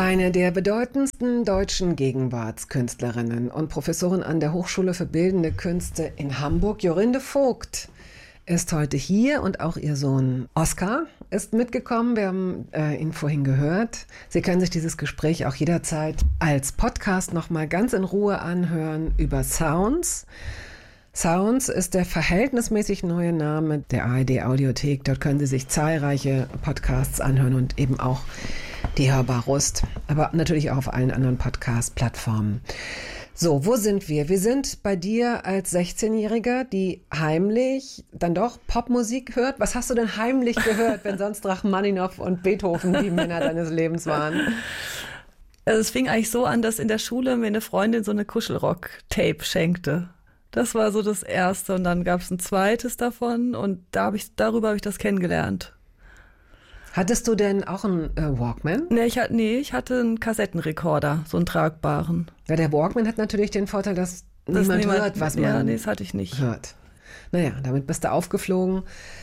Eine der bedeutendsten deutschen Gegenwartskünstlerinnen und Professorin an der Hochschule für Bildende Künste in Hamburg, Jorinde Vogt, ist heute hier und auch ihr Sohn Oskar ist mitgekommen. Wir haben ihn vorhin gehört. Sie können sich dieses Gespräch auch jederzeit als Podcast nochmal ganz in Ruhe anhören über Sounds. Sounds ist der verhältnismäßig neue Name der ARD-Audiothek. Dort können Sie sich zahlreiche Podcasts anhören und eben auch die Hörbar-Rust, aber natürlich auch auf allen anderen Podcast-Plattformen. So, wo sind wir? Wir sind bei dir als 16-Jähriger, die heimlich dann doch Popmusik hört. Was hast du denn heimlich gehört, wenn sonst Rachmaninow und Beethoven die Männer deines Lebens waren? Also es fing eigentlich so an, dass in der Schule mir eine Freundin so eine Kuschelrock-Tape schenkte. Das war so das erste und dann gab es ein zweites davon und darüber habe ich das kennengelernt. Hattest du denn auch einen Walkman? Nee, ich hatte einen Kassettenrekorder, so einen tragbaren. Ja, der Walkman hat natürlich den Vorteil, dass niemand hört, was man das hatte ich nicht. Hört. Naja, damit bist du aufgeflogen.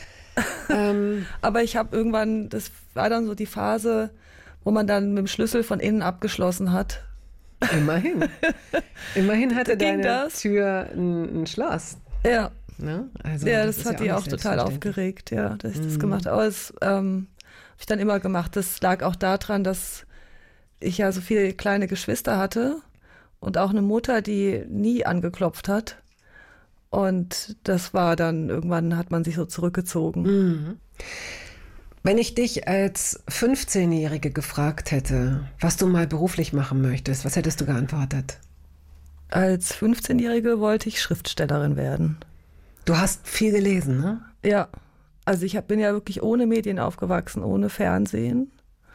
Aber ich habe irgendwann, das war dann so die Phase, wo man dann mit dem Schlüssel von innen abgeschlossen hat. Immerhin. Immerhin hatte deine Tür ein Schloss. Ja. Ne? Also, ja, das hat die auch total aufgeregt, ja, dass ich das gemacht habe. Aber das habe ich dann immer gemacht. Das lag auch daran, dass ich ja so viele kleine Geschwister hatte und auch eine Mutter, die nie angeklopft hat. Und das war dann, irgendwann hat man sich so zurückgezogen. Mhm. Wenn ich dich als 15-Jährige gefragt hätte, was du mal beruflich machen möchtest, was hättest du geantwortet? Als 15-Jährige wollte ich Schriftstellerin werden. Du hast viel gelesen, ne? Ja, also ich bin ja wirklich ohne Medien aufgewachsen, ohne Fernsehen,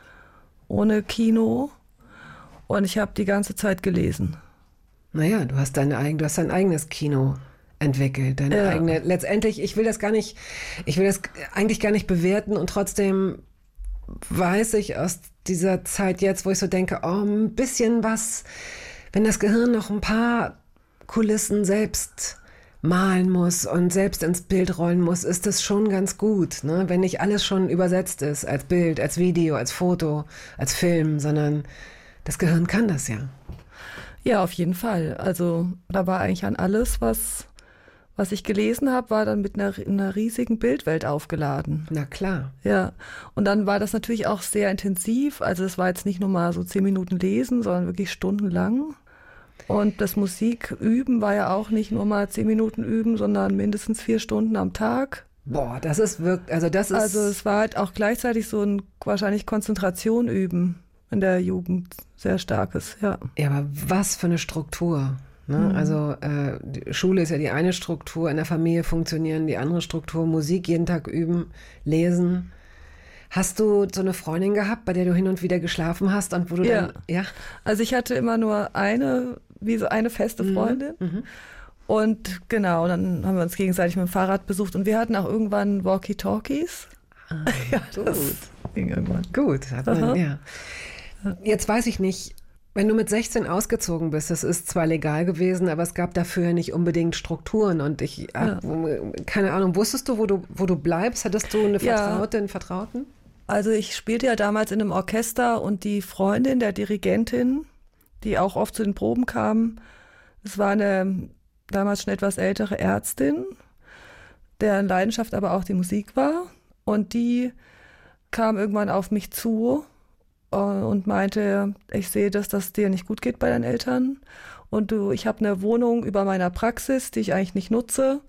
ohne Kino und ich habe die ganze Zeit gelesen. Naja, du hast dein eigenes Kino entwickelt, deine eigene, letztendlich, ich will das eigentlich gar nicht bewerten und trotzdem weiß ich aus dieser Zeit jetzt, wo ich so denke, oh, ein bisschen was, wenn das Gehirn noch ein paar Kulissen selbst malen muss und selbst ins Bild rollen muss, ist das schon ganz gut, ne? Wenn nicht alles schon übersetzt ist, als Bild, als Video, als Foto, als Film, sondern das Gehirn kann das ja. Ja, auf jeden Fall. Also da war eigentlich an alles, was ich gelesen habe, war dann mit einer riesigen Bildwelt aufgeladen. Na klar. Ja, und dann war das natürlich auch sehr intensiv. Also es war jetzt nicht nur mal so 10 Minuten lesen, sondern wirklich stundenlang. Und das Musiküben war ja auch nicht nur mal 10 Minuten üben, sondern mindestens 4 Stunden am Tag. Boah, das ist wirklich, Also es war halt auch gleichzeitig so ein wahrscheinlich Konzentration üben in der Jugend, sehr starkes, ja. Ja, aber was für eine Struktur. Ne? Also die Schule ist ja die eine Struktur, in der Familie funktionieren die andere Struktur, Musik jeden Tag üben, lesen. Hast du so eine Freundin gehabt, bei der du hin und wieder geschlafen hast und wo du dann, ja? Also ich hatte immer nur eine feste Freundin. Und genau, dann haben wir uns gegenseitig mit dem Fahrrad besucht und wir hatten auch irgendwann Walkie-Talkies. Ja, das ging irgendwann. Gut, hat man, ja. Jetzt weiß ich nicht, wenn du mit 16 ausgezogen bist, das ist zwar legal gewesen, aber es gab dafür nicht unbedingt Strukturen und keine Ahnung, wusstest du, wo du bleibst? Hattest du eine einen Vertrauten? Also ich spielte ja damals in einem Orchester und die Freundin der Dirigentin, die auch oft zu den Proben kam, es war eine damals schon etwas ältere Ärztin, deren Leidenschaft aber auch die Musik war. Und die kam irgendwann auf mich zu und meinte, ich sehe, dass das dir nicht gut geht bei deinen Eltern. Und ich habe eine Wohnung über meiner Praxis, die ich eigentlich nicht nutze.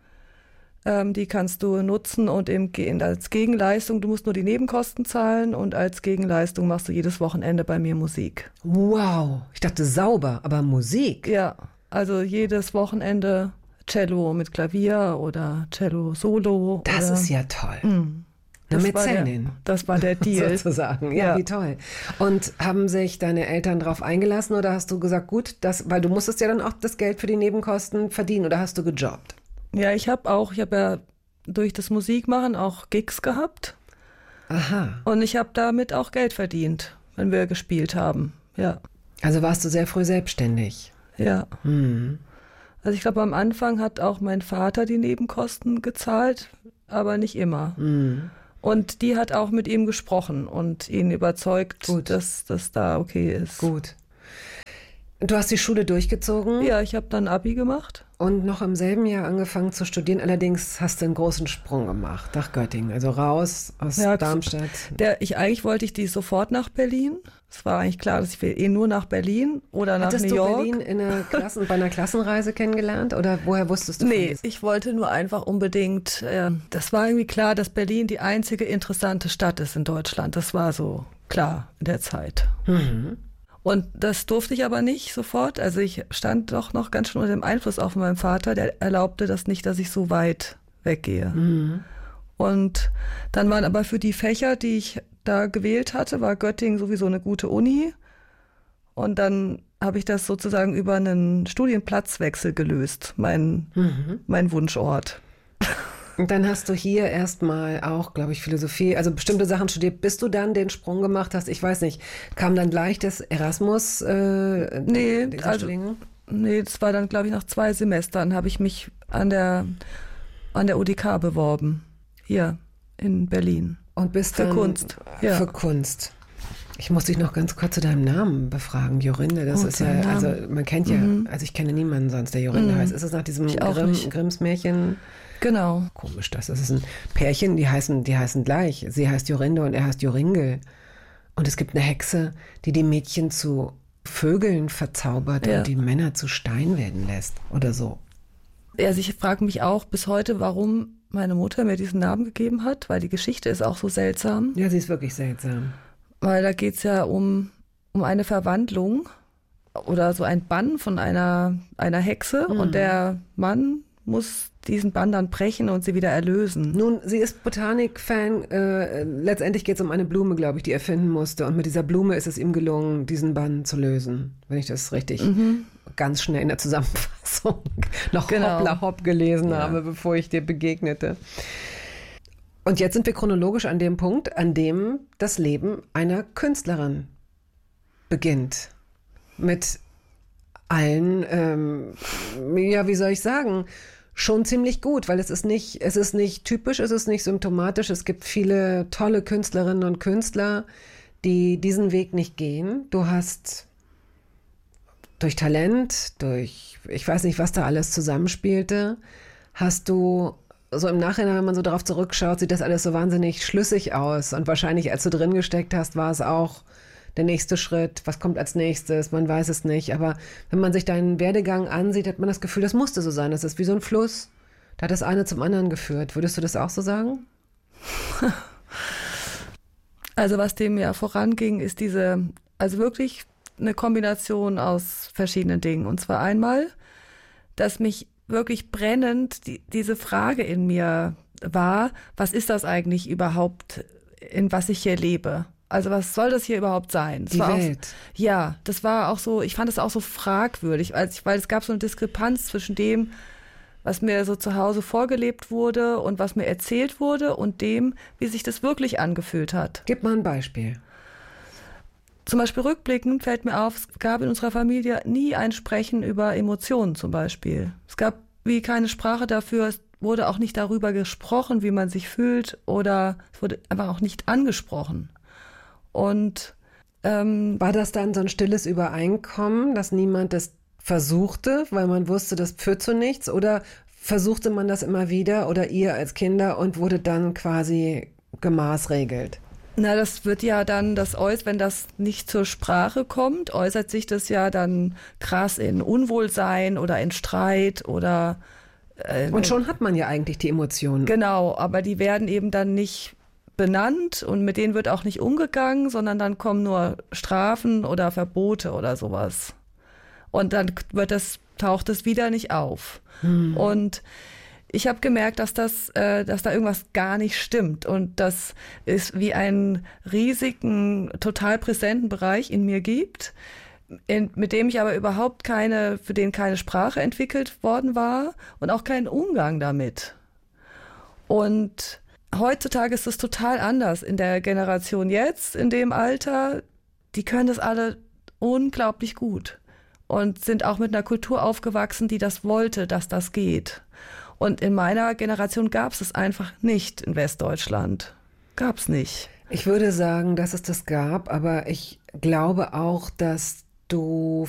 Die kannst du nutzen und als Gegenleistung, du musst nur die Nebenkosten zahlen und als Gegenleistung machst du jedes Wochenende bei mir Musik. Wow, ich dachte sauber, aber Musik? Ja, also jedes Wochenende Cello mit Klavier oder Cello Solo. Das ist ja toll. Eine Mäzenin. Das war der Deal. Sozusagen, ja, wie toll. Und haben sich deine Eltern darauf eingelassen oder hast du gesagt, gut, weil du musstest ja dann auch das Geld für die Nebenkosten verdienen oder hast du gejobbt? Ja, ich habe ja durch das Musikmachen auch Gigs gehabt. Aha. Und ich habe damit auch Geld verdient, wenn wir gespielt haben, ja. Also warst du sehr früh selbstständig? Ja. Also ich glaube, am Anfang hat auch mein Vater die Nebenkosten gezahlt, aber nicht immer. Und die hat auch mit ihm gesprochen und ihn überzeugt, Gut. dass das da okay ist. Gut. Du hast die Schule durchgezogen Ja, ich habe dann Abi gemacht. und noch im selben Jahr angefangen zu studieren. Allerdings hast du einen großen Sprung gemacht nach Göttingen, also raus aus Ja, Darmstadt. Eigentlich wollte ich die sofort nach Berlin. Es war eigentlich klar, dass ich will nur nach Berlin oder nach Hattest New du York. Berlin bei einer Klassenreise kennengelernt oder woher wusstest du von Nee, diesem- ich wollte nur einfach unbedingt, das war irgendwie klar, dass Berlin die einzige interessante Stadt ist in Deutschland. Das war so klar in der Zeit. Und das durfte ich aber nicht sofort. Also ich stand doch noch ganz schön unter dem Einfluss auch von meinem Vater. Der erlaubte das nicht, dass ich so weit weggehe. Und dann waren aber für die Fächer, die ich da gewählt hatte, war Göttingen sowieso eine gute Uni. Und dann habe ich das sozusagen über einen Studienplatzwechsel gelöst, mein Wunschort. Und dann hast du hier erstmal auch, glaube ich, Philosophie, also bestimmte Sachen studiert, bis du dann den Sprung gemacht hast. Ich weiß nicht, kam dann gleich das Erasmus? Nee, das war dann, glaube ich, nach 2 Semestern habe ich mich an der UDK beworben. Hier in Berlin. Und bist Für dann Kunst, ja. Für Kunst. Ich muss dich noch ganz kurz zu deinem Namen befragen, Jorinde. Das ist ja, dein Name. also man kennt ja, also ich kenne niemanden sonst, der Jorinde heißt. Ist es nach diesem Ich auch nicht. Grimms Märchen? Genau. Komisch, das ist ein Pärchen, die heißen gleich. Sie heißt Jorinde und er heißt Joringel. Und es gibt eine Hexe, die die Mädchen zu Vögeln verzaubert Ja. und die Männer zu Stein werden lässt oder so. Also ich frage mich auch bis heute, warum meine Mutter mir diesen Namen gegeben hat, weil die Geschichte ist auch so seltsam. Ja, sie ist wirklich seltsam. Weil da geht es ja um eine Verwandlung oder so ein Bann von einer Hexe und der Mann muss diesen Bann dann brechen und sie wieder erlösen. Nun, sie ist Botanik-Fan. Letztendlich geht es um eine Blume, glaube ich, die er finden musste. Und mit dieser Blume ist es ihm gelungen, diesen Bann zu lösen. Wenn ich das richtig ganz schnell in der Zusammenfassung noch Genau. hoppla hopp gelesen habe, bevor ich dir begegnete. Und jetzt sind wir chronologisch an dem Punkt, an dem das Leben einer Künstlerin beginnt. Mit allen, ja, wie soll ich sagen, schon ziemlich gut, weil es ist nicht typisch, es ist nicht symptomatisch. Es gibt viele tolle Künstlerinnen und Künstler, die diesen Weg nicht gehen. Du hast durch Talent, ich weiß nicht, was da alles zusammenspielte, hast du so im Nachhinein, wenn man so darauf zurückschaut, sieht das alles so wahnsinnig schlüssig aus. Und wahrscheinlich, als du drin gesteckt hast, war es auch der nächste Schritt. Was kommt als nächstes? Man weiß es nicht. Aber wenn man sich deinen Werdegang ansieht, hat man das Gefühl, das musste so sein. Das ist wie so ein Fluss. Da hat das eine zum anderen geführt. Würdest du das auch so sagen? Also was dem ja voranging, ist also wirklich eine Kombination aus verschiedenen Dingen. Und zwar einmal, dass mich wirklich brennend diese Frage in mir war, was ist das eigentlich überhaupt, in was ich hier lebe? Also was soll das hier überhaupt sein? Die Welt. Ja, das war auch so, ich fand es auch so fragwürdig, weil es gab so eine Diskrepanz zwischen dem, was mir so zu Hause vorgelebt wurde und was mir erzählt wurde und dem, wie sich das wirklich angefühlt hat. Gib mal ein Beispiel. Zum Beispiel rückblickend fällt mir auf, es gab in unserer Familie nie ein Sprechen über Emotionen zum Beispiel. Es gab wie keine Sprache dafür, es wurde auch nicht darüber gesprochen, wie man sich fühlt oder es wurde einfach auch nicht angesprochen. Und war das dann so ein stilles Übereinkommen, dass niemand das versuchte, weil man wusste, das führt zu nichts? Oder versuchte man das immer wieder oder ihr als Kinder und wurde dann quasi gemaßregelt? Na, das wird ja dann, wenn das nicht zur Sprache kommt, äußert sich das ja dann krass in Unwohlsein oder in Streit oder und schon hat man ja eigentlich die Emotionen. Genau, aber die werden eben dann nicht benannt und mit denen wird auch nicht umgegangen, sondern dann kommen nur Strafen oder Verbote oder sowas. Und dann taucht es wieder nicht auf. Und ich habe gemerkt, dass da irgendwas gar nicht stimmt und dass es wie einen riesigen, total präsenten Bereich in mir gibt, mit dem ich aber für den keine Sprache entwickelt worden war und auch keinen Umgang damit. Und heutzutage ist es total anders. In der Generation jetzt, in dem Alter, die können das alle unglaublich gut und sind auch mit einer Kultur aufgewachsen, die das wollte, dass das geht. Und in meiner Generation gab es einfach nicht in Westdeutschland. gab's nicht. Ich würde sagen, dass es das gab, aber ich glaube auch, dass du